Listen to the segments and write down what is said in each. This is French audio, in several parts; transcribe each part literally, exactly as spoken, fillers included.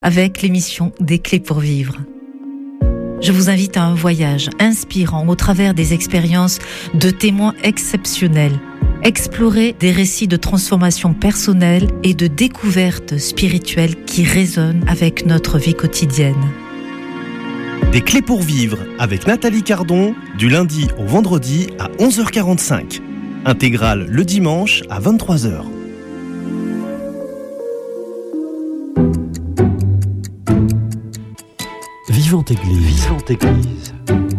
avec l'émission Des clés pour vivre. Je vous invite à un voyage inspirant au travers des expériences de témoins exceptionnels. Explorer des récits de transformation personnelle et de découvertes spirituelles qui résonnent avec notre vie quotidienne. Des clés pour vivre avec Nathalie Cardon, du lundi au vendredi à onze heures quarante-cinq. Intégrale le dimanche à vingt-trois heures. Vivante Église. Vivante Église.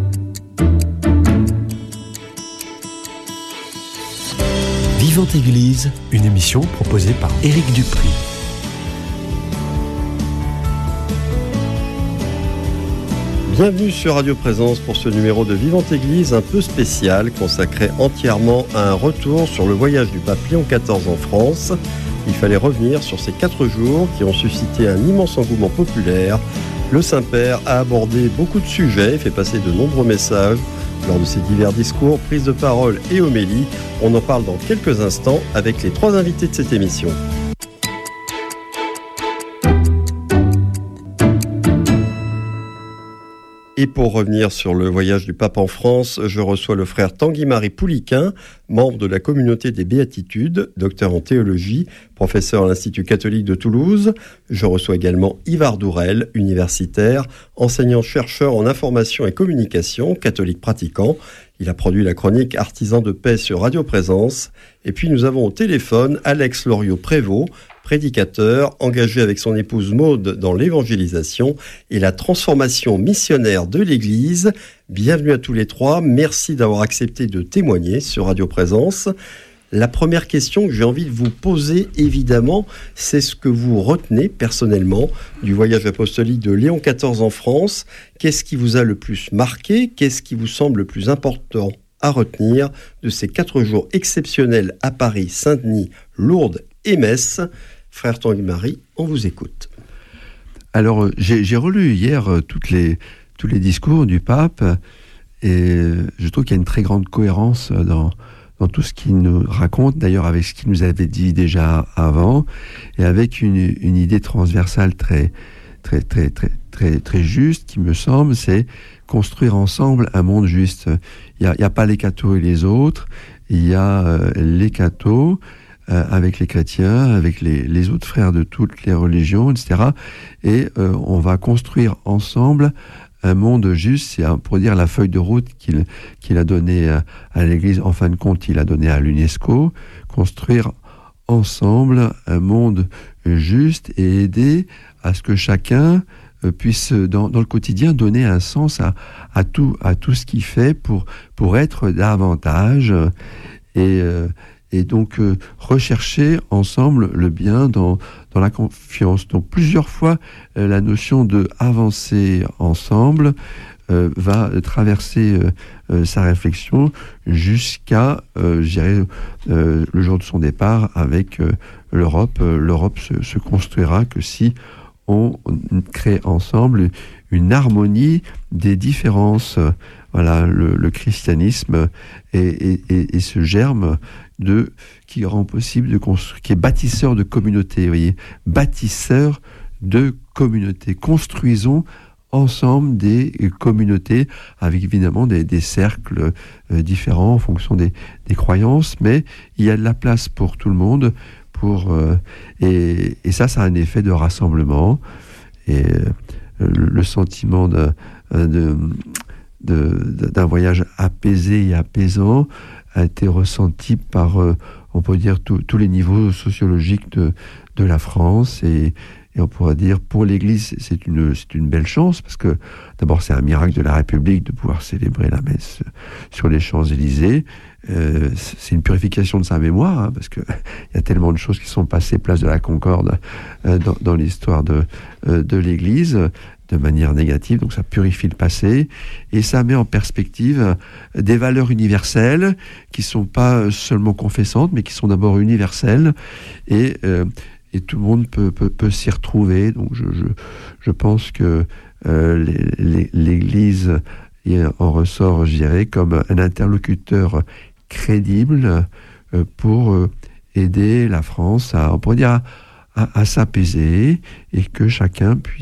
Vivante Église, une émission proposée par Éric Dupri. Bienvenue sur Radio Présence pour ce numéro de Vivante Église un peu spécial, consacré entièrement à un retour sur le voyage du pape Léon quatorze en France. Il fallait revenir sur ces quatre jours qui ont suscité un immense engouement populaire. Le Saint-Père a abordé beaucoup de sujets, fait passer de nombreux messages lors de ses divers discours, prises de parole et homélies. On en parle dans quelques instants avec les trois invités de cette émission. Et pour revenir sur le voyage du pape en France, je reçois le frère Tanguy-Marie Pouliquin, membre de la communauté des Béatitudes, docteur en théologie, professeur à l'Institut catholique de Toulouse. Je reçois également Yves Ardourel, universitaire, enseignant-chercheur en information et communication, catholique pratiquant. Il a produit la chronique Artisans de paix sur Radio Présence. Et puis nous avons au téléphone Alex Loriot-Prévost, prédicateur, engagé avec son épouse Maude dans l'évangélisation et la transformation missionnaire de l'Église. Bienvenue à tous les trois. Merci d'avoir accepté de témoigner sur Radio Présence. La première question que j'ai envie de vous poser, évidemment, c'est ce que vous retenez personnellement du voyage apostolique de Léon quatorze en France. Qu'est-ce qui vous a le plus marqué ? Qu'est-ce qui vous semble le plus important à retenir de ces quatre jours exceptionnels à Paris, Saint-Denis, Lourdes et Metz ? Frère Tanguy-Marie, on vous écoute. Alors, j'ai, j'ai relu hier euh, toutes les, tous les discours du pape et je trouve qu'il y a une très grande cohérence dans, dans tout ce qu'il nous raconte, d'ailleurs avec ce qu'il nous avait dit déjà avant, et avec une, une idée transversale très, très, très, très, très, très juste, qui me semble, c'est construire ensemble un monde juste. Il n'y a, il y a pas les cathos et les autres, il y a euh, les cathos, Euh, avec les chrétiens, avec les, les autres frères de toutes les religions, et cetera. Et euh, on va construire ensemble un monde juste. C'est, pour dire, la feuille de route qu'il, qu'il a donnée à, à l'Église, en fin de compte, il a donné à l'UNESCO. Construire ensemble un monde juste et aider à ce que chacun euh, puisse, dans, dans le quotidien, donner un sens à, à, tout, à tout ce qu'il fait pour, pour être davantage. Et... Euh, Et donc, euh, rechercher ensemble le bien dans, dans la confiance. Donc, plusieurs fois, euh, la notion de avancer ensemble euh, va traverser euh, euh, sa réflexion jusqu'à, euh, je dirais, euh, le jour de son départ avec euh, l'Europe. Euh, L'Europe se, se construira que si on crée ensemble une harmonie des différences. Voilà, le, le christianisme et, et, et, et ce germe de, qui rend possible de construire, qui est bâtisseur de communauté, vous voyez, bâtisseur de communauté. Construisons ensemble des communautés avec évidemment des, des cercles euh, différents en fonction des, des croyances, mais il y a de la place pour tout le monde, pour, euh, et, et ça, ça a un effet de rassemblement et euh, le, le sentiment de, de De, d'un voyage apaisé et apaisant a été ressenti par, euh, on peut dire, tous les niveaux sociologiques de, de la France. Et, et on pourrait dire, pour l'Église, c'est une, c'est une belle chance, parce que d'abord, c'est un miracle de la République de pouvoir célébrer la messe sur les Champs-Élysées. Euh, c'est une purification de sa mémoire, hein, parce qu'il y a tellement de choses qui sont passées place de la Concorde euh, dans, dans l'histoire de, euh, de l'Église, de manière négative, donc ça purifie le passé, et ça met en perspective des valeurs universelles qui ne sont pas seulement confessantes, mais qui sont d'abord universelles, et, euh, et tout le monde peut, peut, peut s'y retrouver. Donc je, je, je pense que euh, les, les, l'Église en ressort, je dirais, comme un interlocuteur crédible euh, pour euh, aider la France à, on pourrait dire, à, à, à s'apaiser et que chacun puisse